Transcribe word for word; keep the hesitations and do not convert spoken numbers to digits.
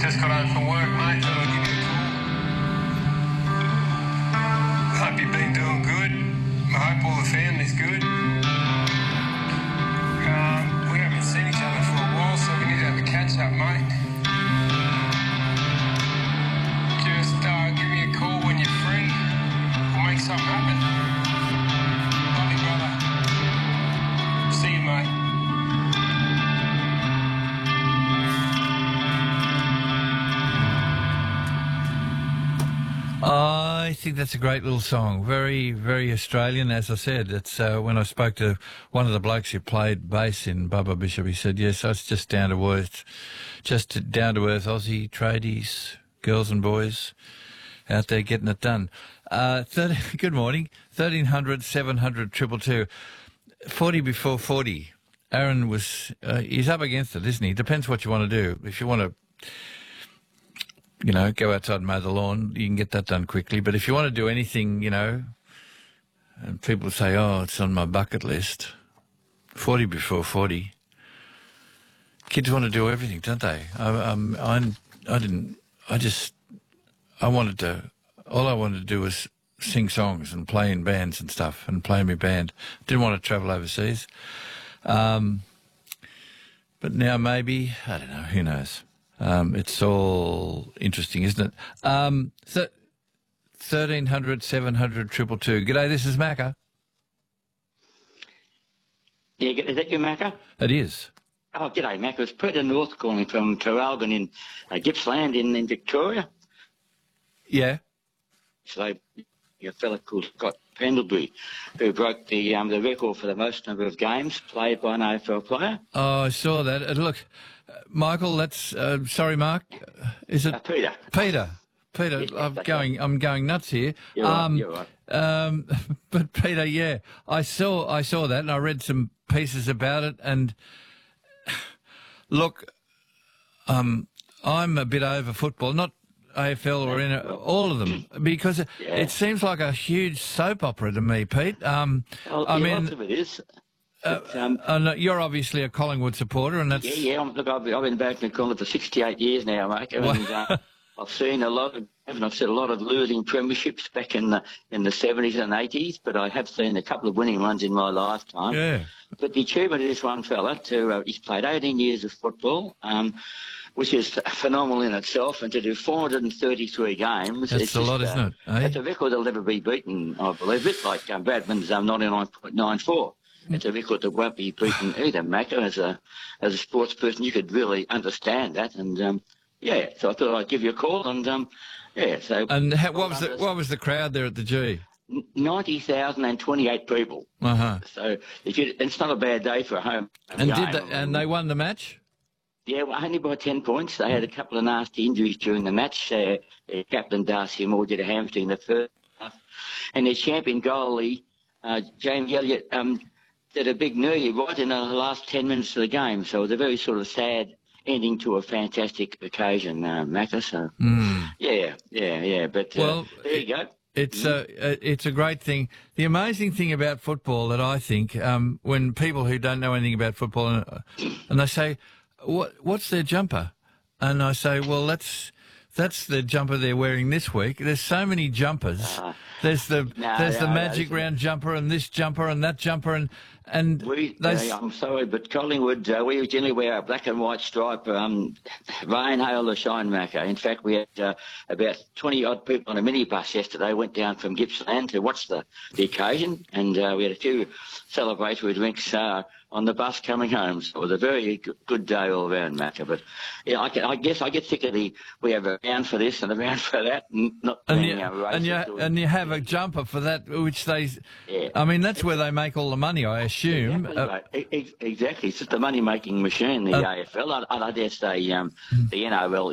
Just got home from work, mate. Thought I'd give you a call. Hope you've been doing good. I hope all the family's good. Um, we haven't seen each other for a while, so we need to have a catch-up, mate. Just uh, give me a call when you're free. We'll make something happen. Love you, brother. See you, mate. I think that's a great little song. Very, very Australian, as I said. It's uh, when I spoke to one of the blokes who played bass in Bubba Bishop, he said, yes, it's just down to earth, just down to earth Aussie tradies, girls and boys out there getting it done. Uh, thirty, good morning. thirteen hundred, seven hundred, two two two. forty before forty. Aaron was, uh, he's up against it, isn't he? Depends what you want to do. If you want to, you know, go outside and mow the lawn, you can get that done quickly. But if you want to do anything, you know, and people say, oh, it's on my bucket list, forty before forty. Kids want to do everything, don't they? I, um, I, I didn't, I just, I wanted to, all I wanted to do was sing songs and play in bands and stuff and play in my band. Didn't want to travel overseas. Um, but now maybe, I don't know, who knows? Um, it's all interesting, isn't it? Um, th- thirteen hundred, seven hundred, two two two. G'day, this is Macca. Yeah, is that you, Macca? It is. Oh, g'day, Macca. It's Peter North calling from Traralgon in uh, Gippsland in, in Victoria. Yeah. So, a fella called Scott Pendlebury, who broke the um, the record for the most number of games played by an A F L player. Oh, I saw that. Uh, look, uh, Michael, that's uh, sorry, Mark. Uh, is it uh, Peter? Peter. Peter, Yes, I'm that's going. right. I'm going nuts here. You're right, um, you're right. Um, but Peter, yeah, I saw. I saw that, and I read some pieces about it. And look, um, I'm a bit over football, not A F L or in a, all of them, because Yeah. it seems like a huge soap opera to me, Pete. Um, Well, I yeah, mean, lots of it is. uh, But, um, I know you're obviously a Collingwood supporter, and that's yeah, yeah. I'm, look, I've, been- I've been back in Collingwood for sixty-eight years now, mate, and uh, I've seen a lot of, and I've seen a lot of losing premierships back in the in the seventies and eighties, but I have seen a couple of winning ones in my lifetime. yeah. But the achievement of this one fella, to uh, he's played eighteen years of football, um, which is phenomenal in itself, and to do four hundred thirty-three games. That's it's a just, lot, uh, isn't it? Eh? It's a record that'll never be beaten, I believe. It's like um, Bradman's um, ninety-nine point nine four. It's a record that won't be beaten either, Macca. As a as a sports person, you could really understand that, and um, yeah. So I thought I'd give you a call, and um, yeah. So And how, what was the what was the crowd there at the G? ninety thousand and twenty-eight people. Uh huh. So if you, it's not a bad day for a home. And game. did they, and they won the match? Yeah, well, only by ten points. They had a couple of nasty injuries during the match. Uh, uh, Captain Darcy Moore did a hamstring in the first half. And their champion goalie, uh, James Elliott, um, did a big knee right in the last ten minutes of the game. So it was a very sort of sad ending to a fantastic occasion, uh, Macca. So, Mm. yeah, yeah, yeah. But uh, Well, there you go. It's a it's a great thing. The amazing thing about football that I think, um, when people who don't know anything about football and, and they say, "What what's their jumper?" and I say, "Well, that's that's the jumper they're wearing this week." There's so many jumpers. Uh, There's the no, there's the no, magic no, round jumper and this jumper and that jumper and and We, they uh, I'm sorry, but Collingwood, uh, we generally wear a black and white stripe, um, rain, hail or shine, Macca. In fact, we had uh, about twenty-odd people on a minibus yesterday, went down from Gippsland to watch the, the occasion, and uh, we had a few celebratory drinks uh, on the bus coming home. So it was a very good, good day all around, Macca. But yeah, I, can, I guess I get sick of the, we have a round for this and a round for that, and not and being you, a race and you to it. and you have a jumper for that, which they. Yeah. I mean, that's where they make all the money, I assume. Exactly, Uh, right. E- e- exactly. It's just a money-making machine, the Uh, A F L. I, I dare say um, the N R L